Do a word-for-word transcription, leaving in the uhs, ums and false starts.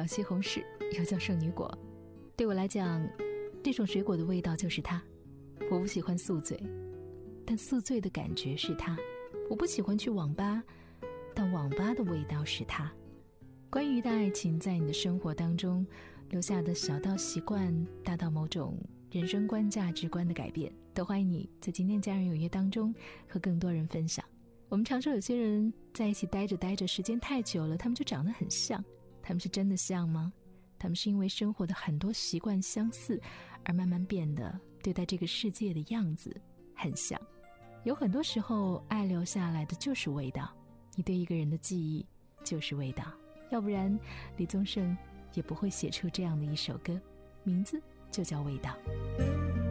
西红柿，又叫圣女果。对我来讲，这种水果的味道就是它。我不喜欢宿醉，但宿醉的感觉是它。我不喜欢去网吧，但网吧的味道是它。关于的爱情，在你的生活当中留下的小到习惯，大到某种人生观价值观的改变，都欢迎你在今天家人有约当中和更多人分享。我们常说有些人在一起待着待着时间太久了，他们就长得很像。他们是真的像吗？他们是因为生活的很多习惯相似，而慢慢变得对待这个世界的样子很像。有很多时候，爱留下来的就是味道，你对一个人的记忆就是味道，要不然李宗盛也不会写出这样的一首歌，名字就叫味道。